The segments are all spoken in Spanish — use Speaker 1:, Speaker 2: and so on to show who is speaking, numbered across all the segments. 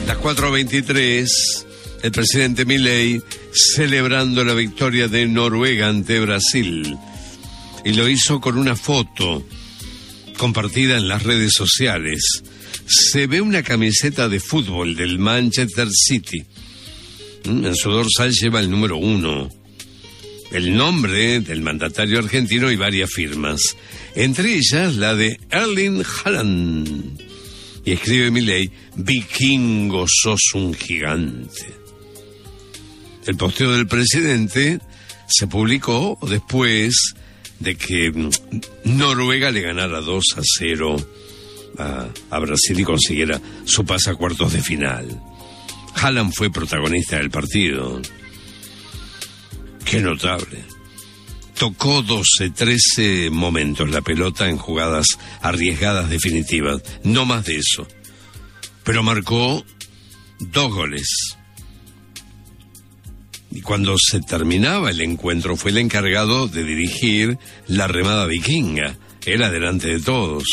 Speaker 1: Las 4:23, el presidente Milei celebrando la victoria de Noruega ante Brasil. Y lo hizo con una foto compartida en las redes sociales. Se ve una camiseta de fútbol del Manchester City. En su dorsal lleva el número 1, el nombre del mandatario argentino y varias firmas, entre ellas la de Erling Haaland. Y escribe Milei: vikingo, sos un gigante. El posteo del presidente se publicó después de que Noruega le ganara 2-0 a Brasil y consiguiera su pase a cuartos de final. Haaland fue protagonista del partido. Qué notable. Tocó 13 momentos la pelota en jugadas arriesgadas definitivas, no más de eso. Pero marcó 2 goles. Y cuando se terminaba el encuentro fue el encargado de dirigir la remada vikinga. Era delante de todos.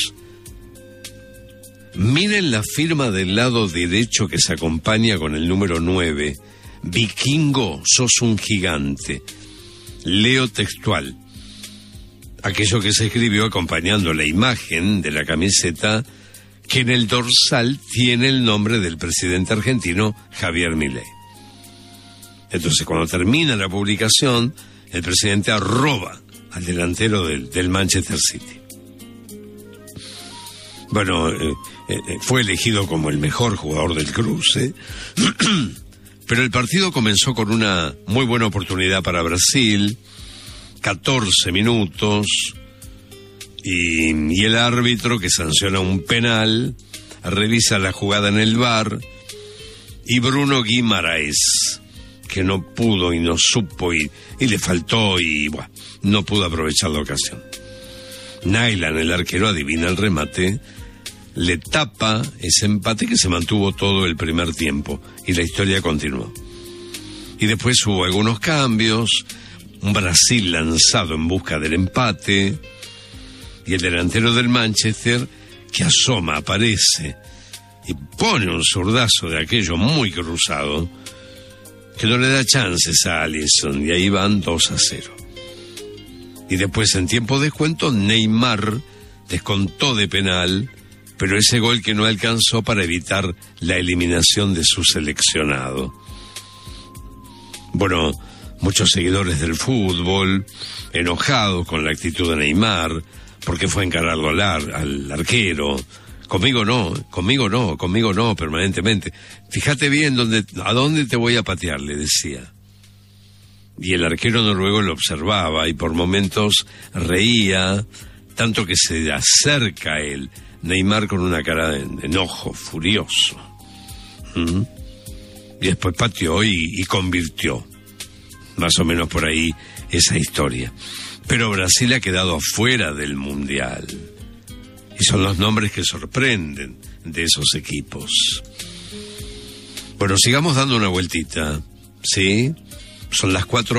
Speaker 1: Miren la firma del lado derecho que se acompaña con el número 9. Vikingo, sos un gigante. Leo textual. Aquello que se escribió acompañando la imagen de la camiseta que en el dorsal tiene el nombre del presidente argentino Javier Milei. Entonces, cuando termina la publicación, el presidente arroba al delantero del Manchester City. Bueno, fue elegido como el mejor jugador del cruce, pero el partido comenzó con una muy buena oportunidad para Brasil, 14 minutos, y el árbitro, que sanciona un penal, revisa la jugada en el VAR, y Bruno Guimaraes, que no pudo y no supo y le faltó y bueno, no pudo aprovechar la ocasión. Nayland, el arquero, adivina el remate, le tapa ese empate que se mantuvo todo el primer tiempo y la historia continuó. Y después hubo algunos cambios, un Brasil lanzado en busca del empate y el delantero del Manchester que asoma, aparece y pone un zurdazo de aquello muy cruzado que no le da chances a Alisson y ahí van 2-0. Y después en tiempo de descuento Neymar descontó de penal, pero ese gol que no alcanzó para evitar la eliminación de su seleccionado. Bueno, muchos seguidores del fútbol enojados con la actitud de Neymar porque fue a encararlo al arquero. Conmigo no, permanentemente. Fíjate bien a dónde te voy a patear, le decía. Y el arquero noruego lo observaba y por momentos reía, tanto que se acerca a él, Neymar con una cara de enojo, furioso. Y después pateó y convirtió. Más o menos por ahí esa historia. Pero Brasil ha quedado afuera del Mundial. Y son los nombres que sorprenden de esos equipos. Bueno, sigamos dando una vueltita, ¿sí? Son las 4:00.